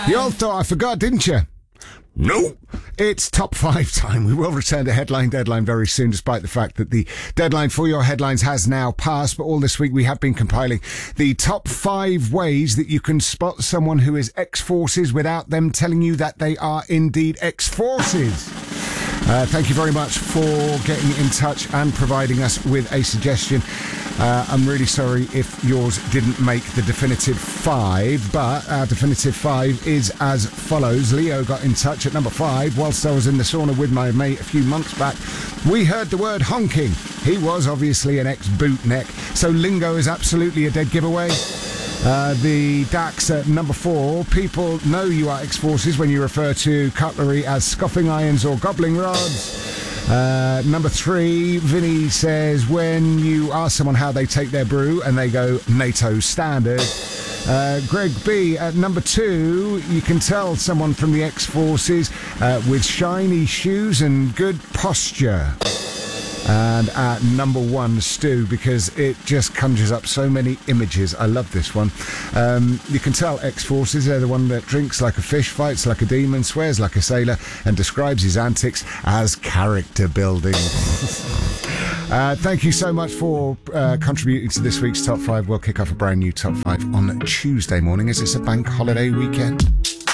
You all thought I forgot, didn't you? No. It's top 5 time. We will return to Headline Deadline very soon, despite the fact that the deadline for your headlines has now passed. But all this week we have been compiling the top 5 ways that you can spot someone who is ex-forces without them telling you that they are indeed ex-forces. Thank you very much for getting in touch and providing us with a suggestion. I'm really sorry if yours didn't make the definitive 5, but our definitive 5 is as follows. Leo got in touch at number 5. Whilst I was in the sauna with my mate a few months back, we heard the word honking. He was obviously an ex-bootneck, so lingo is absolutely a dead giveaway. The Dax at number 4. People know you are ex-forces when you refer to cutlery as scoffing irons or gobbling rods. Number 3, Vinny says when you ask someone how they take their brew and they go NATO standard. Greg B at number 2, you can tell someone from the ex-forces with shiny shoes and good posture. And at number 1, Stu, because it just conjures up so many images. I love this one. You can tell ex-forces, they're the one that drinks like a fish, fights like a demon, swears like a sailor, and describes his antics as character building. Thank you so much for contributing to this week's Top 5. We'll kick off a brand new Top 5 on Tuesday morning as it's a bank holiday weekend.